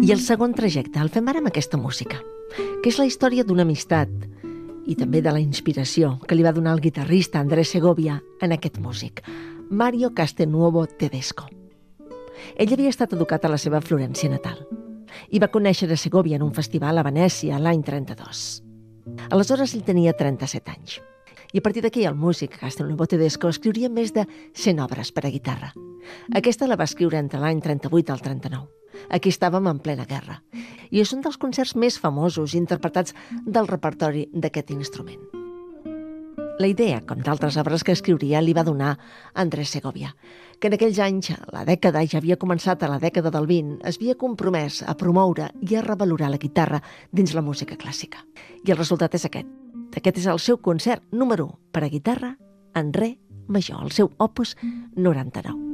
I el segon trajecte el fem ara amb aquesta música, que és la història d'una amistat i també de la inspiració que li va donar el guitarrista Andrés Segovia en aquest músic, Mario Castelnuovo Tedesco. Ell havia estat educat a la seva Florència natal i va conèixer a Segovia en un festival a Venècia l'any 32. Aleshores ell tenia 37 anys. I a partir d'aquí el músic Castelnuovo Tedesco escriuria més de 100 obres per a guitarra. Aquesta la va escriure entre l'any 38 al 39. Aquí estàvem en plena guerra. I és un dels concerts més famosos interpretats del repertori d'aquest instrument. La idea, com d'altres obres que escriuria, li va donar Andrés Segovia, que en aquells anys, la dècada ja havia començat a la dècada del 20, es havia compromès a promoure i a revalorar la guitarra dins la música clàssica. I el resultat és aquest. Aquest és el seu concert número 1 per a guitarra en re major, el seu opus 99.